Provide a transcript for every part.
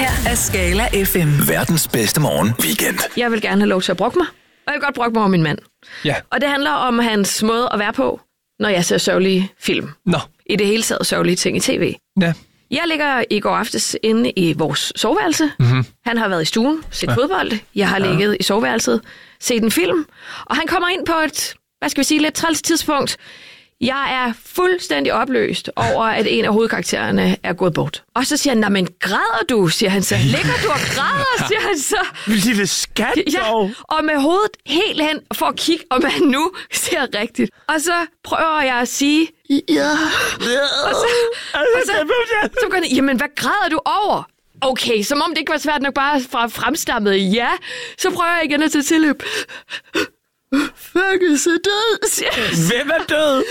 her er Skala FM. Verdens bedste morgen weekend. Jeg vil gerne have lov til at brokke mig, og jeg vil godt brokke mig om min mand. Ja. Og det handler om hans måde at være på, når jeg ser sørgelige film. Nå. I det hele taget sørgelige ting i tv. Ja. Jeg ligger i går aftes inde i vores soveværelse. Mm-hmm. Han har været i stuen, set fodbold. Jeg har ligget i soveværelset, set en film. Og han kommer ind på et, lidt træls tidspunkt. Jeg er fuldstændig opløst over, at en af hovedkaraktererne er gået bort. Og så siger han, nej, men græder du, siger han så. Ligger du og græder, siger han så. Lille skat, ja, og med hovedet helt hen for at kigge, om han nu ser rigtigt. Og så prøver jeg at sige, ja. Og så går han, jamen hvad græder du over? Okay, som om det ikke var svært nok bare fra fremstammet ja. Så prøver jeg igen at tage tilløb. Fergus er død, siger han. Hvem er død?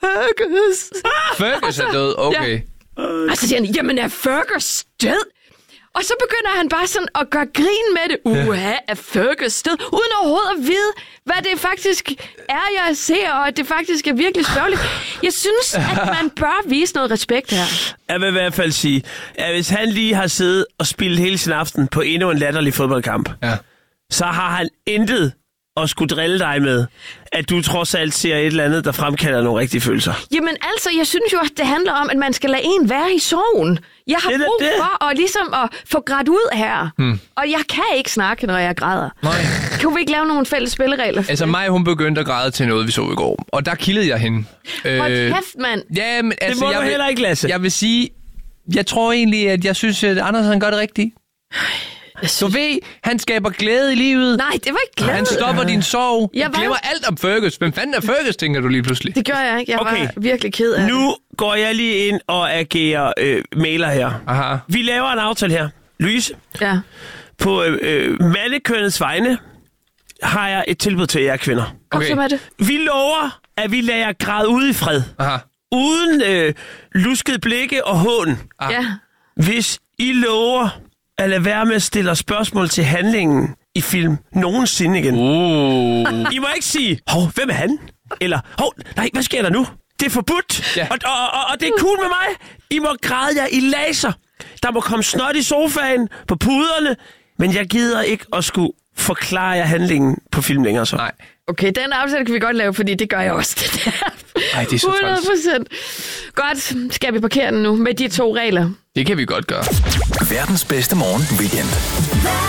Fergus er død, okay. Ja. Og så siger han, jamen er Fergus død? Og så begynder han bare sådan at gøre grin med det. Er Fergus død? Uden overhovedet at vide, hvad det faktisk er, jeg ser, og at det faktisk er virkelig sørgeligt. Jeg synes, at man bør vise noget respekt her. Jeg vil i hvert fald sige, at hvis han lige har siddet og spillet hele sin aften på endnu en latterlig fodboldkamp, så har han intet at skulle drille dig med, at du trods alt ser et eller andet, der fremkalder nogle rigtige følelser. Jamen altså, jeg synes jo, at det handler om, at man skal lade en være i sorgen. Jeg har brug for at, ligesom at få grædt ud her. Og jeg kan ikke snakke, når jeg græder. Nej. Kan vi ikke lave nogle fælles spilleregler? Altså mig, hun begyndte at græde til noget, vi så i går. Og der kildede jeg hende. Hold kæft, mand. Ja, men altså, det må du heller ikke, Lasse. Jeg vil sige, jeg tror egentlig, at jeg synes, at Anders han gør det rigtigt. Du ved, han skaber glæde i livet. Nej, det var ikke glæde. Han stopper din sorg. Jeg glemmer alt om Fergus. Hvem fanden er Fergus, tænker du lige pludselig? Det gør jeg ikke. Jeg var virkelig ked af det. Nu går jeg lige ind og agerer mailer her. Aha. Vi laver en aftale her. Louise, på mandekønnets vegne har jeg et tilbud til jer kvinder. Okay. Kom så med det. Vi lover, at vi lader jer græde ude i fred. Aha. Uden luskede blikke og hån. Ja. Hvis I lover at lade være med at stille spørgsmål til handlingen i film nogensinde igen. I må ikke sige, hvem er han? Eller, nej, hvad sker der nu? Det er forbudt, og det er cool med mig. I må græde jer i laser. Der må komme snot i sofaen, på puderne, men jeg gider ikke at skulle forklare jer handlingen på film længere så. Nej. Okay, den aftale kan vi godt lave, fordi det gør jeg også. Ej, det er så 100%. Godt, skal vi parkere den nu med de 2 regler? Det kan vi godt gøre. Verdens bedste morgen weekend.